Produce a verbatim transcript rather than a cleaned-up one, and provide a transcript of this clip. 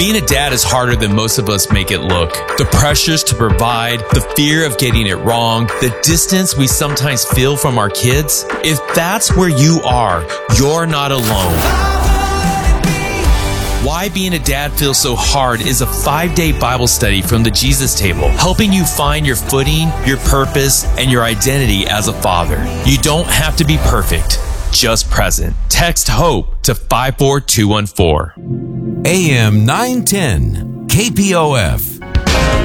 Being a dad is harder than most of us make it look. The pressures to provide, the fear of getting it wrong, the distance we sometimes feel from our kids. If that's where you are, you're not alone. Why Being a Dad Feels So Hard is a five-day Bible study from the Jesus Table, helping you find your footing, your purpose, and your identity as a father. You don't have to be perfect, just present. Text HOPE to five four two one four. A M nine ten, K P O F.